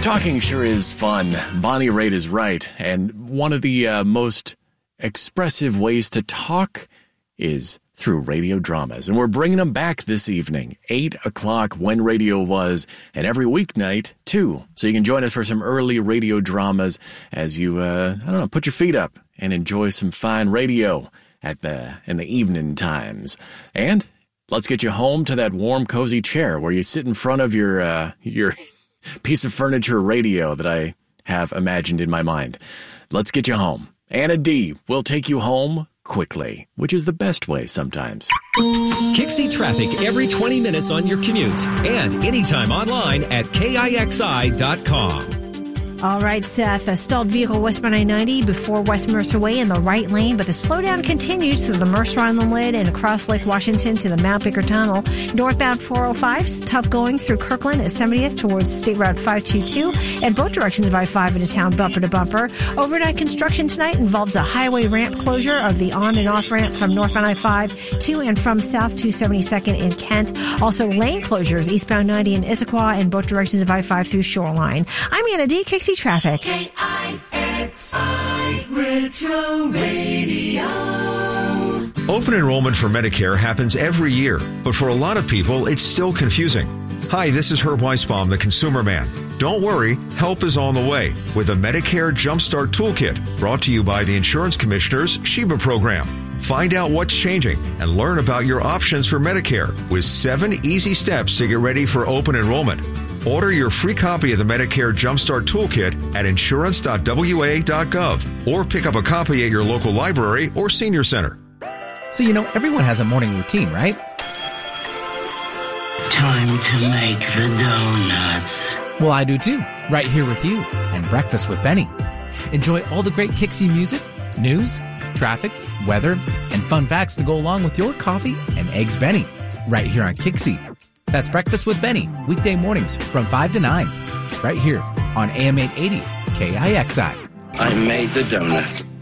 Talking sure is fun. Bonnie Raitt is right. And one of the most expressive ways to talk is through radio dramas. And we're bringing them back this evening, 8 o'clock when radio was, and every weeknight, too. So you can join us for some early radio dramas as you, put your feet up and enjoy some fine radio in the evening times. And let's get you home to that warm, cozy chair where you sit in front of your piece of furniture radio that I have imagined in my mind. Let's get you home. Anna D will take you home quickly, which is the best way sometimes. Kixie traffic every 20 minutes on your commute and anytime online at KIXI.com. All right, Seth, a stalled vehicle westbound I-90 before West Mercer Way in the right lane, but the slowdown continues through the Mercer Island Lid and across Lake Washington to the Mount Baker Tunnel. Northbound 405's tough going through Kirkland at 70th towards State Route 522 and both directions of I-5 into town bumper to bumper. Overnight construction tonight involves a highway ramp closure of the on and off ramp from northbound I-5 to and from South 272nd in Kent. Also lane closures eastbound 90 in Issaquah and both directions of I-5 through Shoreline. I'm Anna D. Kixie Traffic. KIXI Retro Radio. Open enrollment for Medicare happens every year, but for a lot of people, it's still confusing. Hi, this is Herb Weisbaum, the Consumer Man. Don't worry, help is on the way with a Medicare Jumpstart Toolkit brought to you by the Insurance Commissioner's Sheba program. Find out what's changing and learn about your options for Medicare with 7 easy steps to get ready for open enrollment. Order your free copy of the Medicare Jumpstart Toolkit at insurance.wa.gov or pick up a copy at your local library or senior center. So, everyone has a morning routine, right? Time to make the donuts. Well, I do too, right here with you and Breakfast with Benny. Enjoy all the great Kixie music, news, traffic, weather, and fun facts to go along with your coffee and eggs Benny, right here on Kixie. That's Breakfast with Benny, weekday mornings from 5 to 9, right here on AM 880 KIXI. I made the donuts.